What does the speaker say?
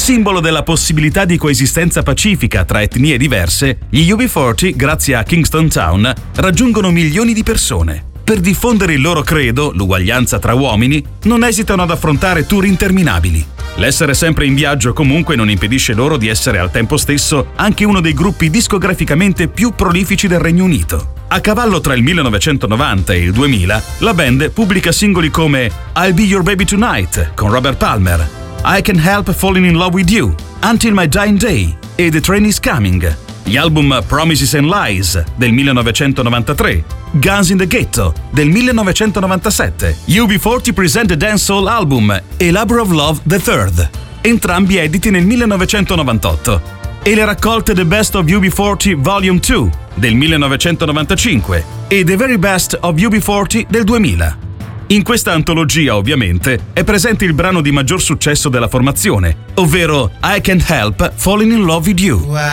Simbolo della possibilità di coesistenza pacifica tra etnie diverse, gli UB40, grazie a Kingston Town, raggiungono milioni di persone. Per diffondere il loro credo, l'uguaglianza tra uomini, non esitano ad affrontare tour interminabili. L'essere sempre in viaggio comunque non impedisce loro di essere al tempo stesso anche uno dei gruppi discograficamente più prolifici del Regno Unito. A cavallo tra il 1990 e il 2000, la band pubblica singoli come I'll Be Your Baby Tonight con Robert Palmer, I Can't Help Falling in Love With You, Until My Dying Day e The Train Is Coming, gli album Promises and Lies del 1993, Guns in the Ghetto del 1997, UB40 Present the Dancehall Album e Labor of Love the Third, entrambi editi nel 1998, e le raccolte The Best of UB40 Volume 2 del 1995 e The Very Best of UB40 del 2000. In questa antologia, ovviamente, è presente il brano di maggior successo della formazione, ovvero I Can't Help Falling in Love With You.